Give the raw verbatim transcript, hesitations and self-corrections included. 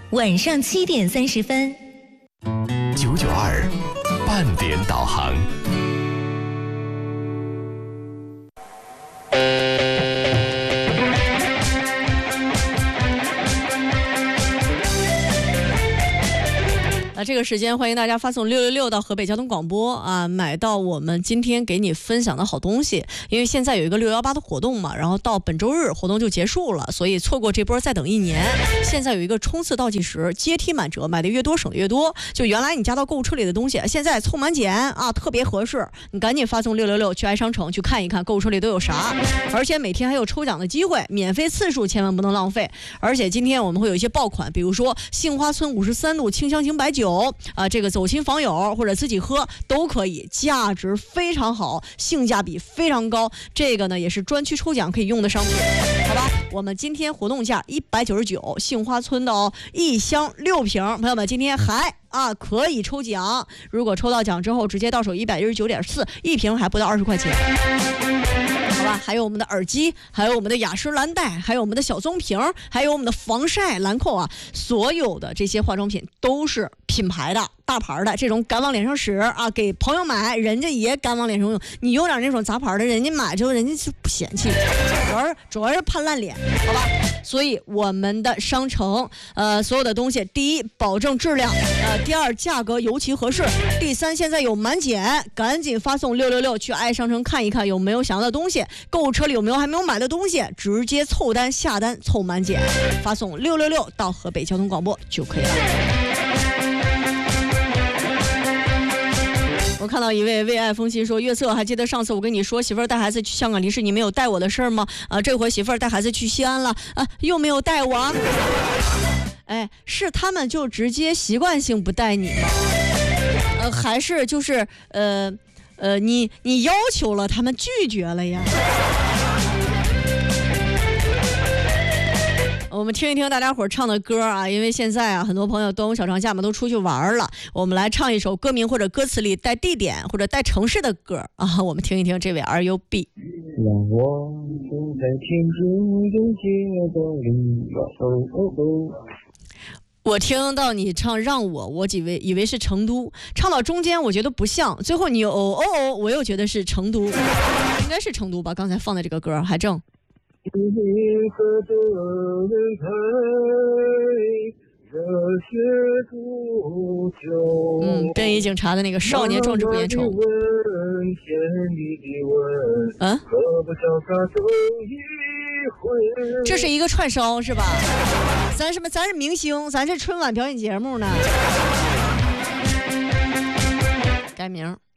晚上七点三十分。 九九二半点导航。 啊，这个时间欢迎大家发送六六六到河北交通广播啊，买到我们今天给你分享的好东西。因为现在有一个六一八的活动嘛，然后到本周日活动就结束了，所以错过这波再等一年。现在有一个冲刺倒计时，阶梯满折，买的越多省的越多。就原来你加到购物车里的东西，现在凑满减啊，特别合适。你赶紧发送六六六去爱商城去看一看购物车里都有啥，而且每天还有抽奖的机会，免费次数千万不能浪费。而且今天我们会有一些爆款，比如说杏花村五十三度清香型白酒。啊，这个走亲访友或者自己喝都可以，价值非常好，性价比非常高。这个呢也是专区抽奖可以用的商品，好吧？我们今天活动价一百九十九，杏花村的哦，一箱六瓶，朋友们今天还啊可以抽奖，如果抽到奖之后直接到手一百一十九点四，一瓶还不到二十块钱。好吧，还有我们的耳机，还有我们的雅诗兰黛，还有我们的小棕瓶，还有我们的防晒兰蔻啊，所有的这些化妆品都是品牌的大牌的，这种敢往脸上使啊，给朋友买，人家也敢往脸上用。你有点那种杂牌的，人家买之后人家就不嫌弃，主要是主要是怕烂脸，好吧？所以我们的商城，呃，所有的东西，第一保证质量，呃，第二价格尤其合适，第三现在有满减，赶紧发送六六六去爱商城看一看有没有想要的东西，购物车里有没有还没有买的东西，直接凑单下单凑满减，发送六六六到河北交通广播就可以了。我看到一位为爱风信说，月色还记得上次我跟你说媳妇儿带孩子去香港离世你没有带我的事儿吗？啊，这回媳妇儿带孩子去西安了啊，又没有带我。哎，是他们就直接习惯性不带你吗？呃，还是就是呃呃你你要求了他们拒绝了呀？我们听一听大家伙唱的歌啊，因为现在啊，很多朋友端午小长假嘛都出去玩了，我们来唱一首歌名或者歌词里带地点或者带城市的歌啊，我们听一听这位 R U B。 让我走在天津的街道里，哦哦哦。 我听到你唱让我，我以为以为是成都，唱到中间我觉得不像，最后你又哦哦哦，我又觉得是成都，应该是成都吧？刚才放的这个歌还正。嗯，便衣警察的那个少年壮志不言愁。嗯，这是一个串烧是吧？咱什么？咱是明星，咱是春晚表演节目呢。改名。